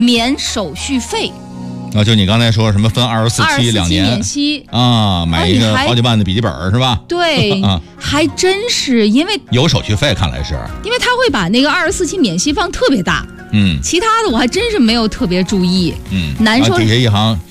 免手续费。 就你刚才说什么分24期2年免息啊，买一个好几万的笔记本是吧？ 对，还真是因为有手续费，看来是因为他会把那个24期免息放特别大。其他的我还真是没有特别注意。 难说底下一行